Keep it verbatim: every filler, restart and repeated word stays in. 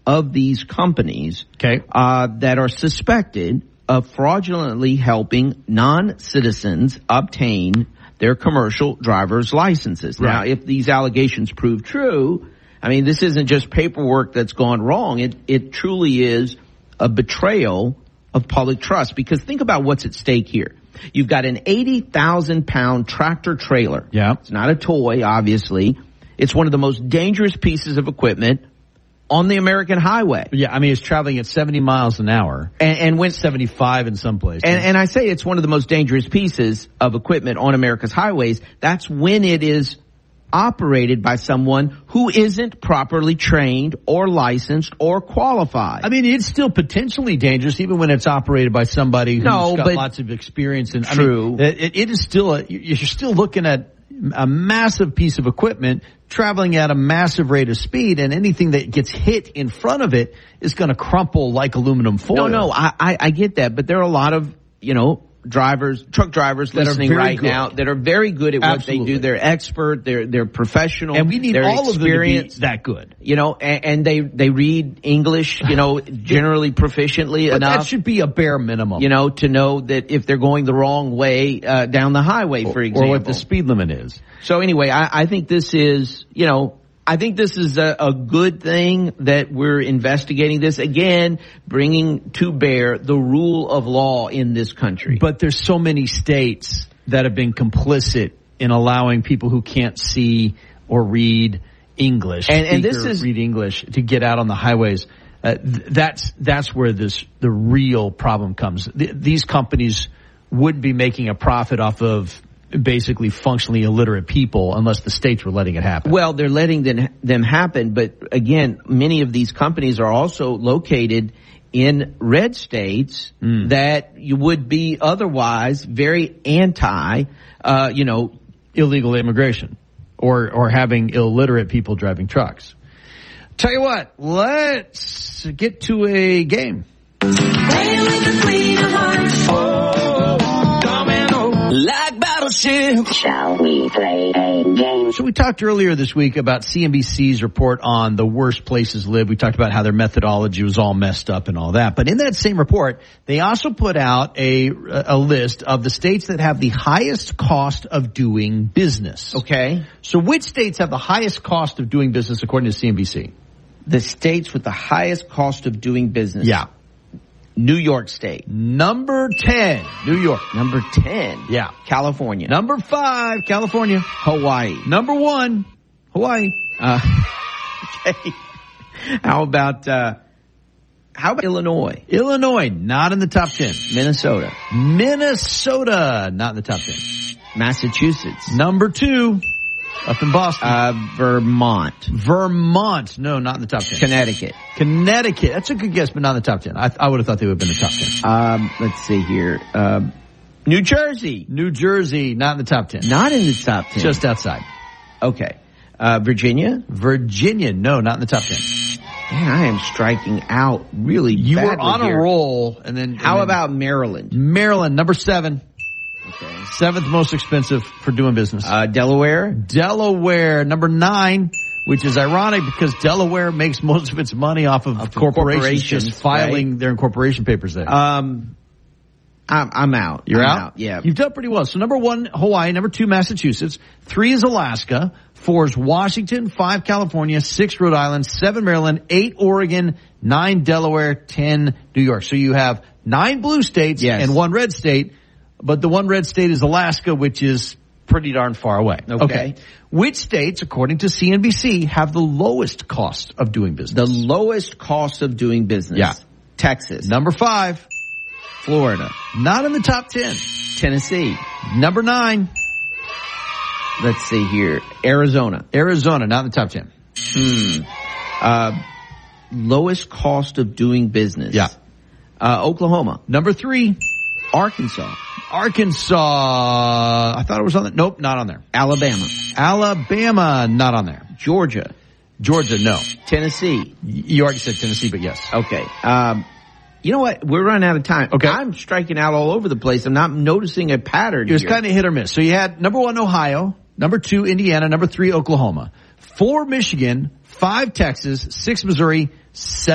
of these companies okay. uh, that are suspected of fraudulently helping non-citizens obtain their commercial driver's licenses. Right. Now, if these allegations prove true, I mean, this isn't just paperwork that's gone wrong. It it truly is a betrayal of public trust, because think about what's at stake here. You've got an eighty thousand pound tractor trailer. Yeah. It's not a toy, obviously. It's one of the most dangerous pieces of equipment on the American highway. Yeah, I mean, it's traveling at seventy miles an hour. And, and when seventy-five in some places. And, and I say it's one of the most dangerous pieces of equipment on America's highways. That's when it is operated by someone who isn't properly trained or licensed or qualified. I mean, it's still potentially dangerous even when it's operated by somebody who's no, got but lots of experience. And true. I mean, it, it is still, a, you're still looking at a massive piece of equipment traveling at a massive rate of speed, and anything that gets hit in front of it is going to crumple like aluminum foil. No, no, I, I, I get that, but there are a lot of, you know, drivers, truck drivers that listening right good. now that are very good at what Absolutely. they do. They're expert, they're they're professional, and we need they're all of them to be that good. You know, and, and they they read English, you know, generally proficiently but enough. That should be a bare minimum, you know, to know that if they're going the wrong way uh, down the highway, for example, or what the speed limit is. So anyway, I, I think this is, you know, I think this is a, a good thing that we're investigating this again, bringing to bear the rule of law in this country. But there's so many states that have been complicit in allowing people who can't see or read English, and, and this is read English, to get out on the highways. Uh, th- that's that's where this the real problem comes. Th- these companies wouldn't be making a profit off of basically functionally illiterate people unless the states were letting it happen. Well, they're letting them, them happen, but again, many of these companies are also located in red states mm. that you would be otherwise very anti, uh, you know, illegal immigration or or having illiterate people driving trucks. Tell you what, let's get to a game. Like battleship. Shall we play a game? So we talked earlier this week about C N B C's report on the worst places to live. We talked about how their methodology was all messed up and all that. But in that same report, they also put out a a list of the states that have the highest cost of doing business. Okay. So which states have the highest cost of doing business according to C N B C? The states with the highest cost of doing business. Yeah. New York State. Number ten, New York. Number ten. Yeah. California. Number five, California. Hawaii. Number one, Hawaii. Uh, okay. How about, uh, how about Illinois? Illinois, not in the top ten. Minnesota. Minnesota, not in the top ten. Massachusetts. Number two, up in Boston. Uh, Vermont. Vermont, no, not in the top ten. Connecticut. Connecticut, that's a good guess, but not in the top ten. I, I would have thought they would have been in the top ten. Um, let's see here. Um, New Jersey. New Jersey, not in the top ten. Not in the top ten. Just outside. Okay. Uh, Virginia. Virginia, no, not in the top ten. Man, I am striking out really You badly were on here. a roll, and then... How and then about Maryland? Maryland, number seven. Okay. Seventh most expensive for doing business. Uh, Delaware. Delaware, number nine, which is ironic because Delaware makes most of its money off of, Of corporations, corporations, just filing right? their incorporation papers there. Um, I'm, I'm out. You're I'm out? out? Yeah. You've done pretty well. So number one, Hawaii. Number two, Massachusetts. Three is Alaska. Four is Washington. Five, California. Six, Rhode Island. Seven, Maryland. Eight, Oregon. Nine, Delaware. Ten, New York. So you have nine blue states Yes. and one red state. But the one red state is Alaska, which is pretty darn far away. Okay. okay. Which states, according to C N B C, have the lowest cost of doing business? The lowest cost of doing business. Yeah. Texas. Number five, Florida. not in the top ten. Tennessee. Number nine, Let's see here. Arizona. Arizona, not in the top ten. Hmm. Uh, lowest cost of doing business. Yeah. Uh, Oklahoma. Number three, Arkansas. Arkansas. I thought it was on there. Nope, not on there. Alabama. Alabama, not on there. Georgia. Georgia, no. Tennessee. You already said Tennessee, but yes. Okay. Um, you know what? We're running out of time. Okay. I'm striking out all over the place. I'm not noticing a pattern It was here. kind of hit or miss. So you had number one, Ohio. Number two, Indiana. Number three, Oklahoma. Four, Michigan. Five, Texas. Six, Missouri. Seven,